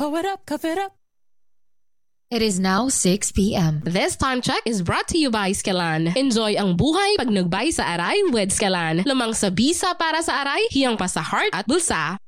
it up, cough it up. It is now 6 p.m. This time check is brought to you by Skelan. Enjoy ang buhay pag nagbay sa aray with Skelan. Lamang sa bisa para sa aray, hiyang pa sa heart at bulsa.